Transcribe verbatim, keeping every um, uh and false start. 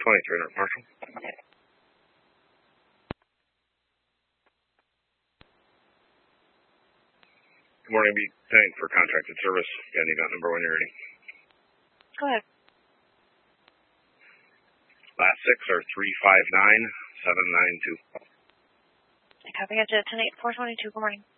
twenty-three, North Marshall. Good morning, be thanked for contracted service. Got any event number when you're ready? Go ahead. Last six are three five nine seven nine two. Copy, got you at ten eight, four twenty-two. Good morning.